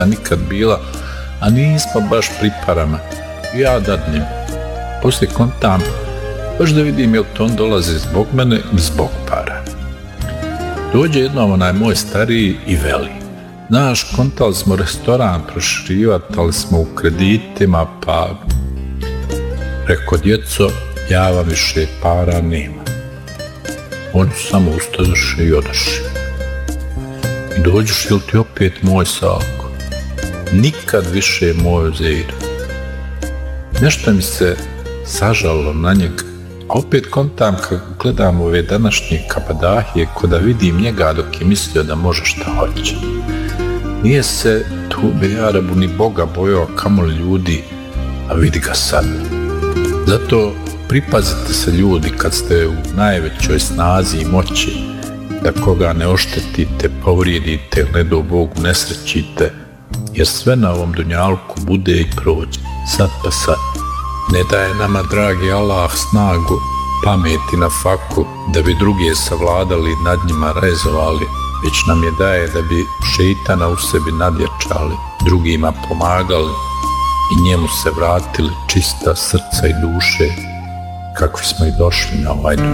nikad bila, a nismo baš priparama. Ja dadnem. Poslije kontam, baš da vidim jel to on dolazi zbog mene ili zbog para. Dođe jednom onaj moj stariji i veli: znaš, kontali smo restoran proširivati, ali smo u kreditima, pa... Reko, djeco, ja vam više para nema. Oni su samo ustadoše i odoše. I dođeš, jel ti opet moj Salko? Nikad više moj Zeido. Nešto mi se sažalo na njega, a opet kontam kad gledam ove današnje kabadahije, ko da vidim njega dok je mislio da može šta hoće. Nije se tu Bejarabu ni Boga bojao, kamoli ljudi, a vidi ga sad. Zato pripazite se ljudi kad ste u najvećoj snazi i moći, da koga ne oštetite, povrijedite, ne do Bogu nesrećite, jer sve na ovom dunjalku bude i prođe, sad pa sad. Ne daje nama, dragi Allah, snagu, pameti na faku, da bi druge savladali, nad njima rezovali, već nam je daje da bi šeitana u sebi nadjačali, drugima pomagali i njemu se vratili čista srca i duše, kakvi smo i došli na ovaj